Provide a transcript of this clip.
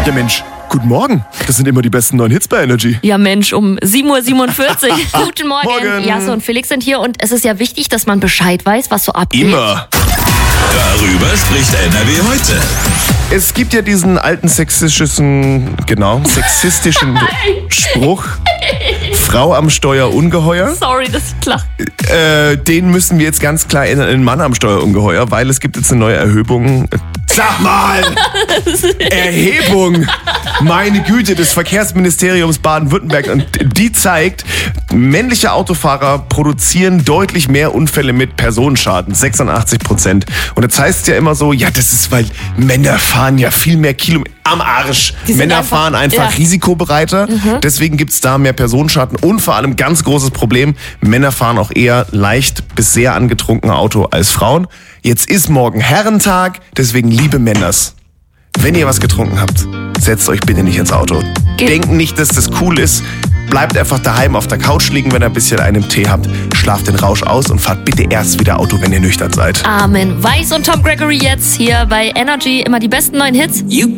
Ja Mensch, guten Morgen. Das sind immer die besten neuen Hits bei Energy. Ja Mensch, um 7:47 Uhr. Guten Morgen. Morgen. Jasse und Felix sind hier und es ist ja wichtig, dass man Bescheid weiß, was so abgeht. Immer. Darüber spricht NRW heute. Es gibt ja diesen alten sexistischen Spruch, Frau am Steuer Ungeheuer. Sorry, das ist klar. Den müssen wir jetzt ganz klar ändern in Mann am Steuer Ungeheuer, weil es gibt jetzt eine neue Erhebung. Sag mal! Erhebung! Meine Güte, des Verkehrsministeriums Baden-Württemberg. Und die zeigt, männliche Autofahrer produzieren deutlich mehr Unfälle mit Personenschaden. 86%. Und das heißt ja immer so, ja, das ist, weil Männer fahren ja viel mehr Kilometer am Arsch. Männer fahren einfach risikobereiter. Deswegen gibt's da mehr Personenschaden. Und vor allem ganz großes Problem, Männer fahren auch eher leicht bis sehr angetrunken Auto als Frauen. Jetzt ist morgen Herrentag, deswegen liebe Männers, wenn ihr was getrunken habt, setzt euch bitte nicht ins Auto. Denkt nicht, dass das cool ist. Bleibt einfach daheim auf der Couch liegen, wenn ihr ein bisschen einen Tee habt. Schlaft den Rausch aus und fahrt bitte erst wieder Auto, wenn ihr nüchtern seid. Amen. Weiß und Tom Gregory jetzt hier bei Energy. Immer die besten neuen Hits.